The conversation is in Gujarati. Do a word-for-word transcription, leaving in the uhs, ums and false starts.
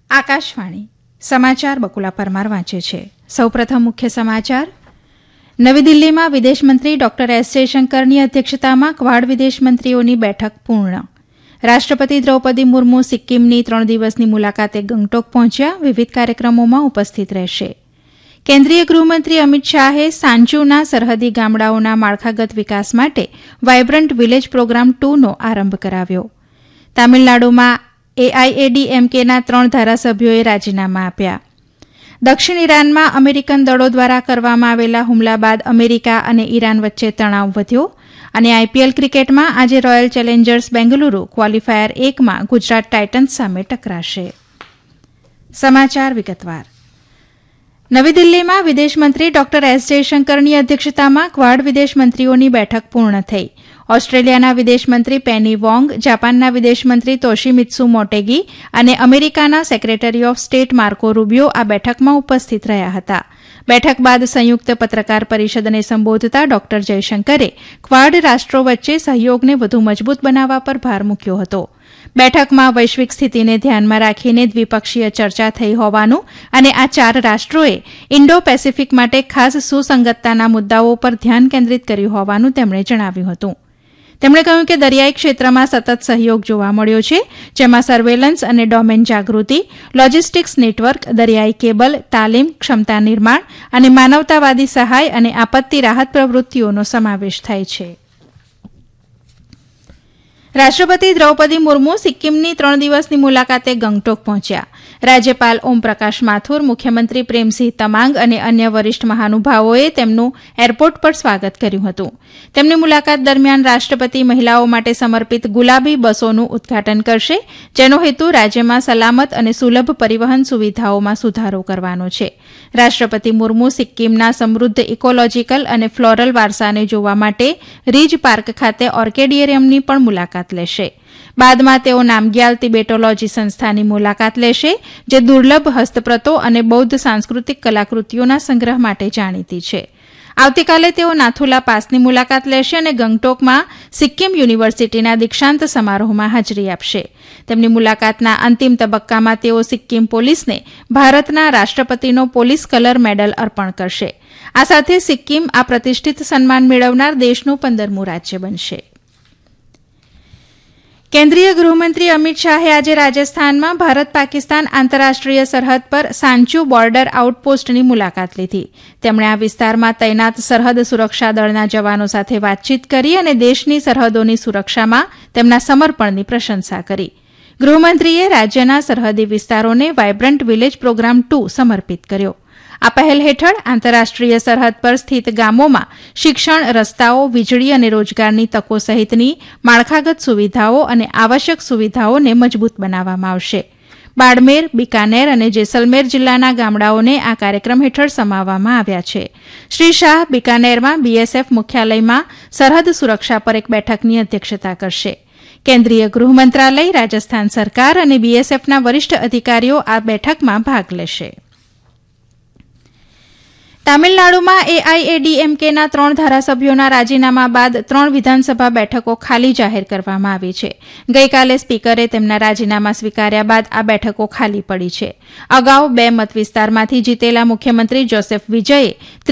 આકાશવાણી સમાચાર બકુલા પરમાર વાંચે છે. સૌપ્રથમ મુખ્ય સમાચાર. નવી દિલ્હીમાં વિદેશમંત્રી ડોક્ટર એસ જયશંકરની અધ્યક્ષતામાં ક્વાડ વિદેશમંત્રીઓની બેઠક પૂર્ણ. રાષ્ટ્રપતિ દ્રૌપદી મુર્મુ સિક્કિમની ત્રણ દિવસની મુલાકાતે ગંગટોક પહોંચ્યા. વિવિધ કાર્યક્રમોમાં ઉપસ્થિત રહેશે. કેન્દ્રીય ગૃહમંત્રી અમિત શાહે સાંચુના સરહદી ગામડાઓના માળખાગત વિકાસ માટે વાયબ્રન્ટ વિલેજ પ્રોગ્રામ ટુનો આરંભ કરાવ્યો. તામિલનાડુમાં એઆઈએડીએમકેના ત્રણ ધારાસભ્યોએ રાજીનામા આપ્યા. દક્ષિણ ઇરાનમાં અમેરિકન દળો દ્વારા કરવામાં આવેલા હુમલા બાદ અમેરિકા અને ઇરાન વચ્ચે તણાવ વધ્યો. અને આઈપીએલ ક્રિકેટમાં આજે રોયલ ચેલેન્જર્સ બેંગલુરુ ક્વોલિફાયર એકમાં ગુજરાત ટાઇટન્સ સામે ટકરાશે. સમાચાર વિગતવાર. નવી દિલ્હીમાં વિદેશમંત્રી ડોક્ટર એસ જયશંકરની અધ્યક્ષતામાં ક્વાડ વિદેશમંત્રીઓની બેઠક પૂર્ણ થઈ. ઓસ્ટ્રેલિયાના વિદેશમંત્રી પેની વોંગ, જાપાનના વિદેશમંત્રી તોશિમિત્સુ મોટેગી અને અમેરિકાના સેક્રેટરી ઓફ સ્ટેટ માર્કો રૂબિયો આ બેઠકમાં ઉપસ્થિત રહ્યા હતા. બેઠક બાદ સંયુક્ત પત્રકાર પરિષદને સંબોધતા ડોક્ટર જયશંકરે ક્વાડ રાષ્ટ્રો વચ્ચે સહયોગને વધુ મજબૂત બનાવવા પર ભાર મૂક્યો હતો. બેઠકમાં વૈશ્વિક સ્થિતિને ધ્યાનમાં રાખીને દ્વિપક્ષીય ચર્ચા થઈ હોવાનું અને આ ચાર રાષ્ટ્રોએ ઇન્ડો પેસિફિક માટે ખાસ સુસંગતતાના મુદ્દાઓ પર ધ્યાન કેન્દ્રિત કર્યું હોવાનું તેમણે જણાવ્યું હતું. તેમણે કહ્યું કે દરિયાઈ ક્ષેત્રમાં સતત સહયોગ જોવા મળ્યો છે, જેમાં સર્વેલન્સ અને ડોમેન જાગૃતિ, લોજિસ્ટિક્સ નેટવર્ક, દરિયાઈ કેબલ, તાલીમ, ક્ષમતા નિર્માણ અને માનવતાવાદી સહાય અને આપત્તિ રાહત પ્રવૃત્તિઓનો સમાવેશ થાય છે. રાષ્ટ્રપતિ દ્રૌપદી મુર્મુ સિક્કિમની ત્રણ દિવસની મુલાકાતે ગંગટોક પહોંચ્યા. રાજ્યપાલ ઓમપ્રકાશ માથુર, મુખ્યમંત્રી પ્રેમસિંહ તમાંગ અને અન્ય વરિષ્ઠ મહાનુભાવોએ તેમનું એરપોર્ટ પર સ્વાગત કર્યું હતું. તેમની મુલાકાત દરમિયાન રાષ્ટ્રપતિ મહિલાઓ માટે સમર્પિત ગુલાબી બસોનું ઉદઘાટન કરશે, જેનો હેતુ રાજ્યમાં સલામત અને સુલભ પરિવહન સુવિધાઓમાં સુધારો કરવાનો છે. રાષ્ટ્રપતિ મુર્મુ સિક્કિમના સમૃદ્ધ ઇકોલોજીકલ અને ફ્લોરલ વારસાને જોવા માટે રીજ પાર્ક ખાતે ઓર્કેડિયરિયમની પણ મુલાકાત લેશે. બાદમાં તેઓ નામગ્યાલ તિબેટોલોજી સંસ્થાની મુલાકાત લેશે, જે દુર્લભ હસ્તપ્રતો અને બૌદ્ધ સાંસ્કૃતિક કલાકૃતિઓના સંગ્રહ માટે જાણીતી છે. આવતીકાલે તેઓ નાથુલા પાસની મુલાકાત લેશે અને ગંગટોકમાં સિક્કિમ યુનિવર્સિટીના દીક્ષાંત સમારોહમાં હાજરી આપશે. તેમની મુલાકાતના અંતિમ તબક્કામાં તેઓ સિક્કિમ પોલીસને ભારતના રાષ્ટ્રપતિનો પોલીસ કલર મેડલ અર્પણ કરશે. આ સાથે સિક્કિમ આ પ્રતિષ્ઠિત સન્માન મેળવનાર દેશનું પંદરમું રાજ્ય બનશે. કેન્દ્રીય ગૃહમંત્રી અમિત શાહે આજે રાજસ્થાનમાં ભારત પાકિસ્તાન આંતરરાષ્ટ્રીય સરહદ પર સાંચુ બોર્ડર આઉટપોસ્ટની મુલાકાત લીધી. તેમણે આ વિસ્તારમાં તૈનાત સરહદ સુરક્ષા દળના જવાનો સાથે વાતચીત કરી અને દેશની સરહદોની સુરક્ષામાં તેમના સમર્પણની પ્રશંસા કરી. ગૃહમંત્રીએ રાજ્યના સરહદી વિસ્તારોને વાયબ્રન્ટ વિલેજ પ્રોગ્રામ ટુ સમર્પિત કર્યો. આ પહેલ હેઠળ આંતરરાષ્ટ્રીય સરહદ પર સ્થિત ગામોમાં શિક્ષણ, રસ્તાઓ, વીજળી અને રોજગારની તકો સહિતની માળખાગત સુવિધાઓ અને આવશ્યક સુવિધાઓને મજબૂત બનાવવામાં આવશે. બાડમેર, બિકાનેર અને જેસલમેર જિલ્લાના ગામડાઓને આ કાર્યક્રમ હેઠળ સમાવવામાં આવ્યા છે. શ્રી શાહ બિકાનેરમાં બીએસએફ મુખ્યાલયમાં સરહદ સુરક્ષા પર એક બેઠકની અધ્યક્ષતા કરશે. કેન્દ્રીય ગૃહ મંત્રાલય, રાજસ્થાન સરકાર અને બીએસએફના વરિષ્ઠ અધિકારીઓ આ બેઠકમાં ભાગ લેશે. તામિલનાડુમાં એઆઈએડીએમકેના ત્રણ ધારાસભ્યોના રાજીનામા બાદ ત્રણ વિધાનસભા બેઠકો ખાલી જાહેર કરવામાં આવી છે. ગઈકાલે સ્પીકરે તેમના રાજીનામા સ્વીકાર્યા બાદ આ બેઠકો ખાલી પડી છે. અગાઉ બે મતવિસ્તારમાંથી જીતેલા મુખ્યમંત્રી જોસેફ વિજયે